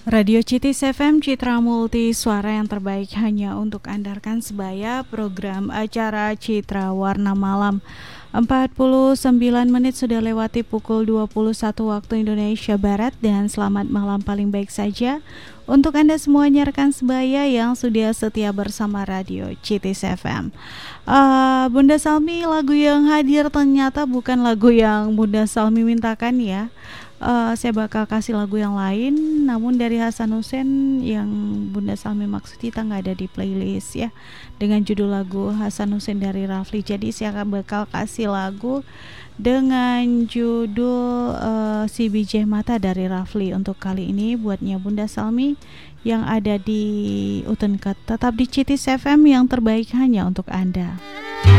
Radio Citis FM, Citra Multi, suara yang terbaik hanya untuk Anda rekan sebaya. Program acara Citra Warna Malam 49 menit sudah lewati pukul 21 waktu Indonesia Barat. Dan selamat malam paling baik saja untuk Anda semuanya rekan sebaya yang sudah setia bersama Radio Citis FM. Bunda Salmi, lagu yang hadir ternyata bukan lagu yang Bunda Salmi mintakan ya. Saya bakal kasih lagu yang lain, namun dari Hasan Hussein yang Bunda Salmi maksud kita nggak ada di playlist ya, dengan judul lagu Hasan Hussein dari Rafli. Jadi saya akan bakal kasih lagu dengan judul Si Bijih Mata dari Rafli untuk kali ini buatnya Bunda Salmi yang ada di Utenket. Tetap di Citis FM yang terbaik hanya untuk Anda.